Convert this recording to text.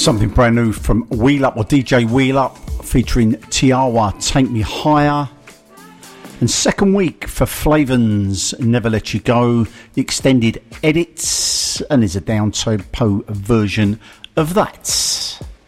Something brand new from Wheel Up, or DJ Wheel Up, featuring Tiawa, Take Me Higher. And second week for Flavans, Never Let You Go, the extended edits, and there's a down-tempo version of that.